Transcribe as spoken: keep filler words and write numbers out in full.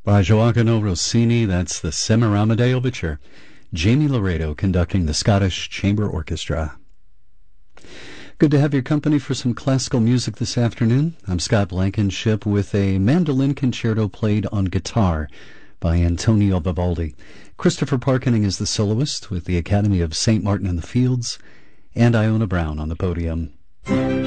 By Gioacchino Rossini, that's the Semiramide Overture. Jamie Laredo conducting the Scottish Chamber Orchestra. Good to have your company for some classical music this afternoon. I'm Scott Blankenship with a mandolin concerto played on guitar by Antonio Vivaldi. Christopher Parkening is the soloist with the Academy of Saint Martin in the Fields, and Iona Brown on the podium.